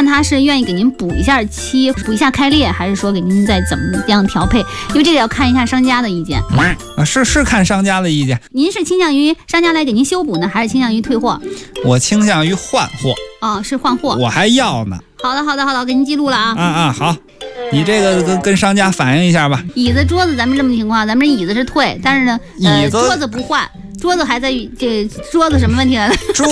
看他是愿意给您补一下漆、补一下开裂，还是说给您再怎么样调配，因为这个要看一下商家的意见。 是看商家的意见。 您是倾向于商家来给您修补呢，还是倾向于退货？ 我倾向于换货。 哦，是换货。 我还要呢。 好的，给您记录了啊。 好，你这个跟商家反映一下吧。 椅子、桌子咱们这么情况，咱们这椅子是退，但是呢，桌子不换，桌子还在这桌子什么问题来了？